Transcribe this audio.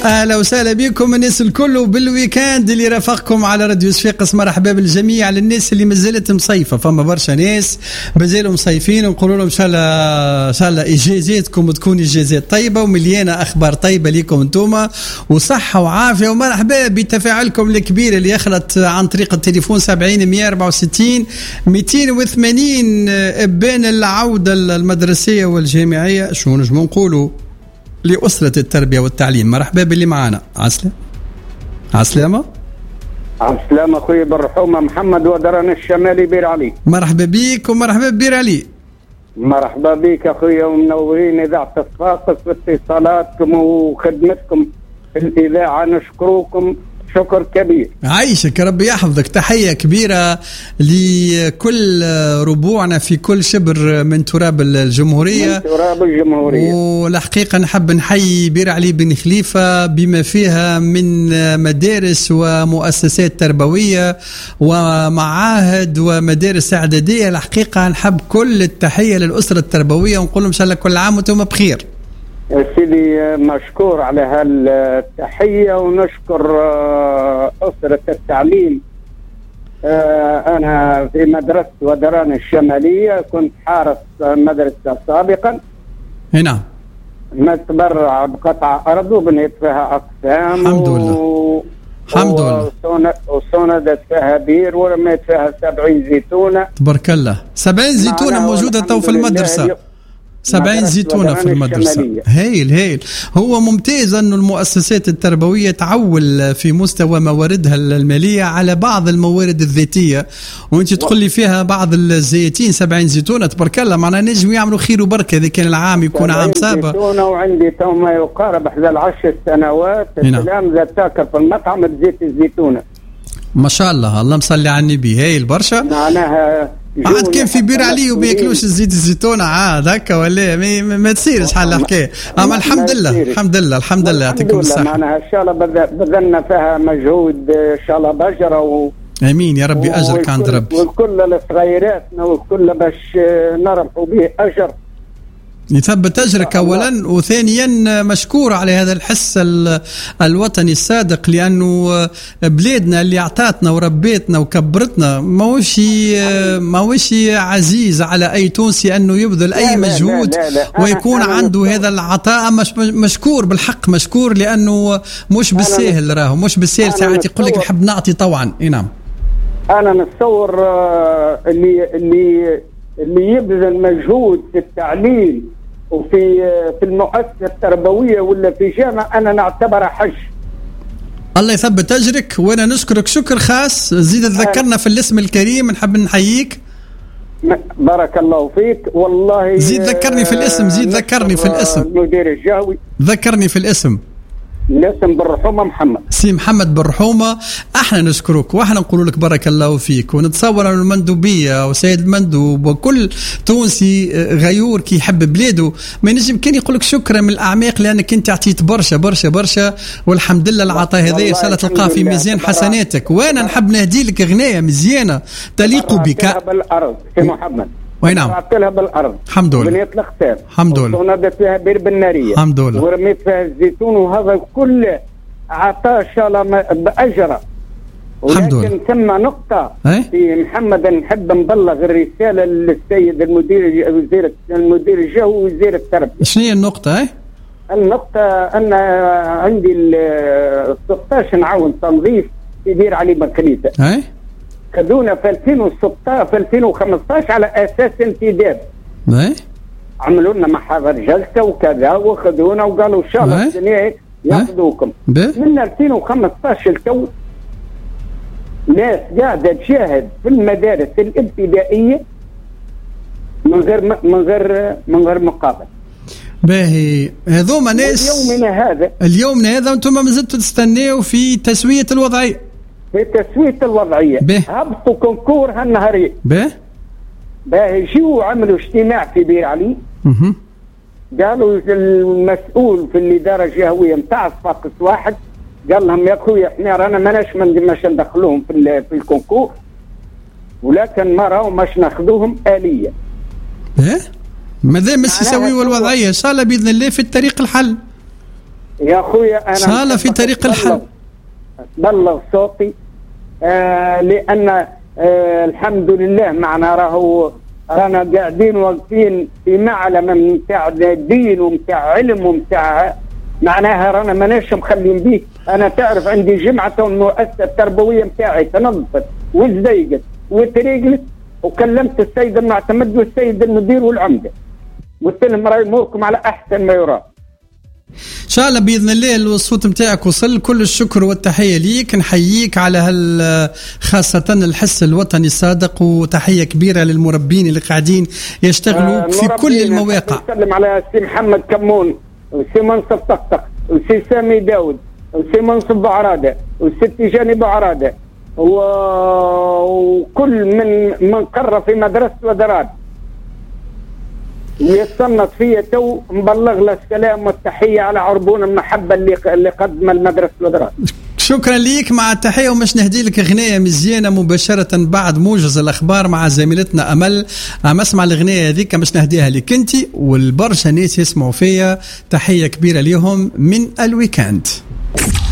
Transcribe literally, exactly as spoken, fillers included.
اهلا وسهلا بكم الناس الكل وبالويكاند اللي رافقكم على راديو صفاقس. مرحبا بالجميع. على الناس اللي مازالت مصيفه، فما برشا ناس مازالوا مصيفين ونقولوا لهم ان شاء الله ان شاء الله اجازاتكم تكون اجازات طيبه ومليانه اخبار طيبه لكم انتم وصحه وعافيه. ومرحبا بتفاعلكم الكبير اللي يخلط عن طريق التليفون سبعين مية وأربعة وستين مئتين وثمانين بين العوده المدرسيه والجامعيه. شنو نجمو نقولوا لأسرة التربية والتعليم؟ مرحبا باللي معانا. عسلامة عسلامة عسلامة أخوي بالرحومة محمد ودران الشمالي بير علي. مرحبا بيك ومرحبا بير علي. مرحبا بيك أخوي ومنورين إذاعة صفاقس باتصالاتكم وخدمتكم في الإذاعة، نشكركم شكر كبير. عايشك ربي يحفظك. تحية كبيرة لكل ربوعنا في كل شبر من تراب الجمهورية من تراب الجمهورية. والحقيقة نحب نحيي بير علي بن خليفة بما فيها من مدارس ومؤسسات تربوية ومعاهد ومدارس إعدادية. الحقيقة نحب كل التحية للأسرة التربوية ونقول إن شاء الله كل عام وانتم بخير. سيدي مشكور على هالتحية ونشكر أسرة التعليم. أنا في مدرسة ودران الشمالية كنت حارس مدرسة سابقا. نعم. متبرع بقطع أرض وبنيت فيها أقسام. الحمد لله. و... الحمد لله. وصندت فيها بير ورميت فيها سبعين زيتونة. تبارك الله. سبعين زيتونة موجودة تو في المدرسة. سبعين زيتونة في المدرسة. هايل هايل. هو ممتاز أنه المؤسسات التربوية تعول في مستوى مواردها المالية على بعض الموارد الذاتية، وانت تقول لي فيها بعض الزيتين سبعين زيتونة تبارك الله، معناها نجم يعملوا خير وبركة إذا كان العام يكون عام سابق. زيتونة وعندي تو ما يقارب إحدى العشر سنوات السلام ذا تاكل في المطعم بزيت الزيتونة. ما شاء الله اللهم صل على النبي. هايل برشا. معناها عاد كان في بير علي وبياكلوش الزيت الزيتونة عاد هكا ولا ما, ما تصيرش حال الحكايه. اما الحمد لله الحمد لله الحمد لله يعطيكم الصحه. معناها ان شاء الله بذلنا فيها مجهود ان شاء الله بجرة و... امين يا ربي اجرك عند ربي. والكل لصغيراتنا والكل باش نربحوا به اجر. يثبت أجرك أولا، وثانيا مشكور على هذا الحس الوطني الصادق، لأنه بلادنا اللي أعطتنا وربيتنا وكبرتنا ماهوش ماهوش عزيز على أي تونسي أنه يبذل أي مجهود لا لا لا. ويكون أنا عنده أنا هذا العطاء. مش مشكور بالحق مشكور، لأنه مش بالساهل راهو مش بالساهل. ساعات يقول لك نحب نعطي طوعا. إيه نعم. أنا نتصور اللي اللي اللي يبذل مجهود في التعليم وفي في المؤسسة التربوية ولا في جامعة أنا نعتبرها حج. الله يثبت أجرك، وأنا نشكرك شكر خاص. زيد تذكرنا في الاسم الكريم، نحب نحييك. بارك الله فيك والله. زيد ذكرني في الاسم زيد ذكرني في الاسم. المدير الجاوي ذكرني في الاسم. الاسم بالرحومة محمد. سي محمد بالرحومة. احنا نشكرك واحنا نقول لك بارك الله فيك، ونتصور ان المندوبية وسيد المندوب وكل تونسي غيور كي يحب بلاده ما ينجم كان يقول لك شكرا من الاعماق، لانك انت اعطيت برشا برشا برشا، والحمد لله العطاء هذا ان شاء الله تلقاه في ميزان حسناتك. وانا نحب نهدي لك اغنية مزيانة تليق بك. بالارض سي محمد. وي نعم. رفعت لها بالارض الحمد لله. بنيت الختام الحمد لله. ونضت فيها بير بالناريه الحمد لله. ورميت فيها الزيتون، وهذا كله عطاه ان شاء الله باجره. ولكن ثم نقطه أي؟ في محمد نحب نبلغ الرساله للسيد المدير وزير المدير الجو ووزير التربيه. شنو هي النقطه؟ اي النقطه ان عندي ال ستطاش نعاون تنظيف في بير علي بن خليفه. اي خذونا في ألفين وستة في ألفين وخمسطاش على اساس انتداب. اي عملوا لنا محاضر جلسه وكذا وخذونا وقالوا ان شاء الله السنه ياخذوكم. من ألفين وخمسطاش الكو ناس قاعده تشاهد في المدارس الابتدائيه من غير من غير من غير مقابل. باهي هذوما ناس اليومنا هذا اليومنا هذا انتم ما زلتوا تستناو في تسويه الوضعيه. في تسويه الوضعيه هبطوا كونكور هالنهارين. باهي باهي جيوا عملوا اجتماع في بير علي. اها قالوا المسؤول في الاداره الجهويه نتاع صفاقس واحد قال لهم يا اخويا احنا رانا ماناش ماش ندخلوهم في في الكونكور، ولكن ما راهو ماش ناخذوهم آلية. ايه ماذا مش يسويوا الوضعيه ان شاء الله باذن الله في الطريق الحل. يا اخويا انا صالة في طريق الحل. بلغ صوتي آه لان آه الحمد لله معنا راهو رانا قاعدين واقفين في معلم متاع دين ومتاع علم ومتاع معناها رانا ماناش مخلين به. انا تعرف عندي جمعه المؤسسه التربويه متاعي تنظفت وزيقت وتريقلت، وكلمت السيد المعتمد والسيد المدير والعمده قلت لهم راهي اموركم على احسن ما يرام. ان شاء الله باذن الله الصوت نتاعك وصل. كل الشكر والتحيه ليك، نحييك على هال خاصه الحس الوطني الصادق، وتحيه كبيره للمربين اللي قاعدين يشتغلوا آه في كل المواقع. نسلم على سي محمد كمون وسي منصف طقطق وسي سامي داود وسي منصف بعراده وسي تيجاني بعراده وكل من من قرر في مدرسه ودراد يتصنت فيا تو مبلغ له السلام والتحيه على عربون المحبه اللي اللي قدم المدرسه ودراد. شكرا ليك، مع التحيه. ومش نهدي لك اغنيه مزيانه مباشره بعد موجز الاخبار مع زميلتنا امل. عم اسمع الاغنيه هذيك مش نهديها لك انت والبرشا ناس يسمعوا فيها. تحيه كبيره ليهم من الويكاند.